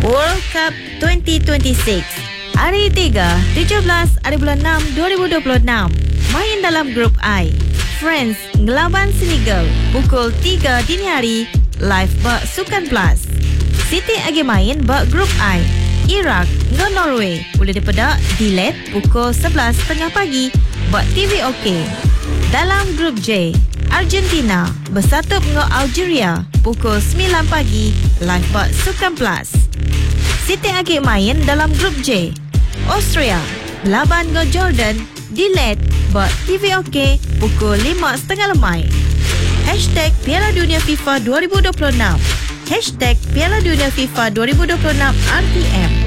World Cup 2026. Hari 3, 17 hari bulan 6 2026. Main dalam grup I. France ngelawan Senegal pukul 3 dini hari live bak Sukan Plus. Siti agi main bak grup I. Iraq dengan Norway boleh dipedak delete pukul 11.30 pagi bak TV OK. Dalam grup J, Argentina bersatu dengan Algeria pukul 9 pagi live bak Sukan Plus. Siti agi main dalam grup J. Austria laban dengan Jordan delete bak TV OK pukul 5.30 lemai. #Piala Dunia FIFA 2026. #Piala Dunia FIFA 2026 RTM.